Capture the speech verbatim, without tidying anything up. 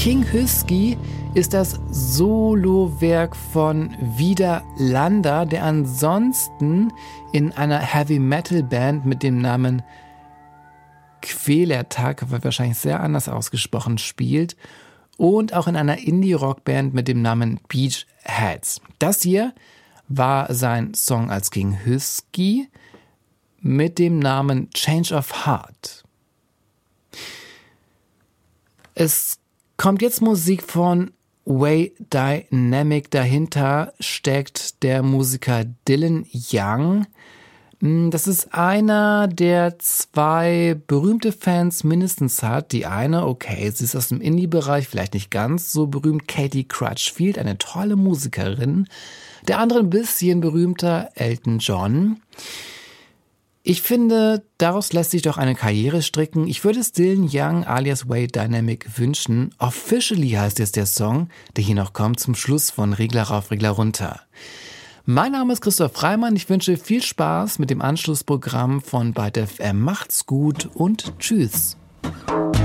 King Hüsky ist das Solowerk von Vidar Lander, der ansonsten in einer Heavy-Metal-Band mit dem Namen Kvelertak, wird wahrscheinlich sehr anders ausgesprochen, spielt und auch in einer Indie-Rock-Band mit dem Namen Beachheads. Das hier war sein Song als King Hüsky mit dem Namen Change of Heart. Es kommt jetzt Musik von Way Dynamic. Dahinter steckt der Musiker Dylan Young. Das ist einer, der zwei berühmte Fans mindestens hat. Die eine, okay, sie ist aus dem Indie-Bereich, vielleicht nicht ganz so berühmt, Katie Crutchfield, eine tolle Musikerin. Der andere ein bisschen berühmter, Elton John. Ich finde, daraus lässt sich doch eine Karriere stricken. Ich würde es Dylan Young alias Way Dynamic wünschen. Officially heißt jetzt der Song, der hier noch kommt zum Schluss von Regler rauf, Regler runter. Mein Name ist Christoph Reimann. Ich wünsche viel Spaß mit dem Anschlussprogramm von Byte F M. Macht's gut und tschüss.